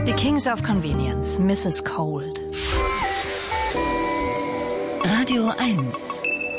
The Kings of Convenience, Mrs. Cold. Radio 1.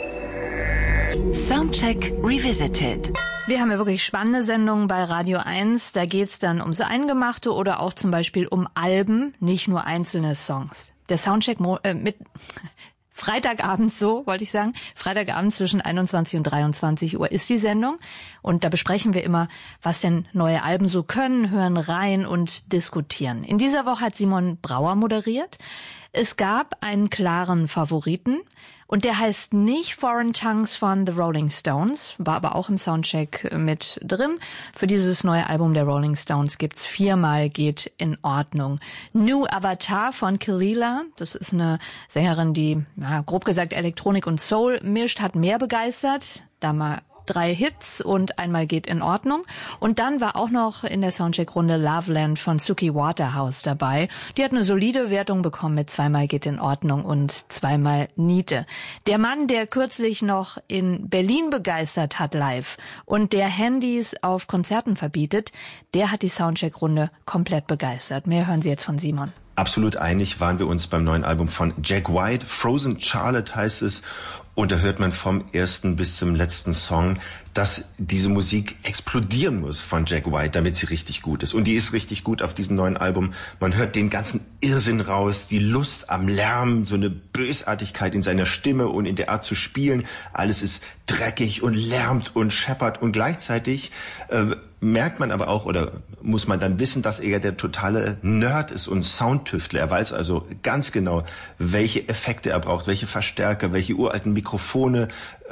Soundcheck Revisited. Wir haben ja wirklich spannende Sendungen bei Radio 1. Da geht's dann ums Eingemachte oder auch zum Beispiel um Alben, nicht nur einzelne Songs. Der Soundcheck mit Freitagabend, so wollte ich sagen. Freitagabend zwischen 21 und 23 Uhr ist die Sendung. Und da besprechen wir immer, was denn neue Alben so können, hören rein und diskutieren. In dieser Woche hat Simon Brauer moderiert. Es gab einen klaren Favoriten. Und der heißt nicht Foreign Tongues von The Rolling Stones, war aber auch im Soundcheck mit drin. Für dieses neue Album der Rolling Stones gibt's 4-mal Geht in Ordnung. New Avatar von Kelela, das ist eine Sängerin, die, grob gesagt, Elektronik und Soul mischt, hat mehr begeistert. Da mal 3 Hits und einmal Geht in Ordnung. Und dann war auch noch in der Soundcheck-Runde Loveland von Suki Waterhouse dabei. Die hat eine solide Wertung bekommen mit 2-mal Geht in Ordnung und 2-mal Niete. Der Mann, der kürzlich noch in Berlin begeistert hat live und der Handys auf Konzerten verbietet, der hat die Soundcheck-Runde komplett begeistert. Mehr hören Sie jetzt von Simon. Absolut einig waren wir uns beim neuen Album von Jack White. Frozen Charlotte heißt es. Und da hört man vom ersten bis zum letzten Song, dass diese Musik explodieren muss von Jack White, damit sie richtig gut ist. Und die ist richtig gut auf diesem neuen Album. Man hört den ganzen Irrsinn raus, die Lust am Lärm, so eine Bösartigkeit in seiner Stimme und in der Art zu spielen. Alles ist dreckig und lärmt und scheppert. Und gleichzeitig merkt man aber auch oder muss man dann wissen, dass er der totale Nerd ist und Soundtüftler. Er weiß also ganz genau, welche Effekte er braucht, welche Verstärker, welche uralten Mikrofone,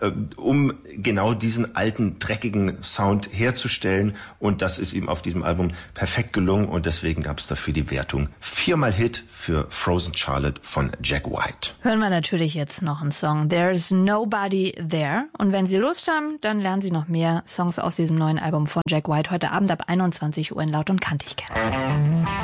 um genau diesen alten, dreckigen Sound herzustellen. Und das ist ihm auf diesem Album perfekt gelungen. Und deswegen gab es dafür die Wertung 4-mal Hit für Frozen Charlotte von Jack White. Hören wir natürlich jetzt noch einen Song, There's Nobody There. Und wenn Sie Lust haben, dann lernen Sie noch mehr Songs aus diesem neuen Album von Jack White heute Abend ab 21 Uhr in Laut und Kantig kennen.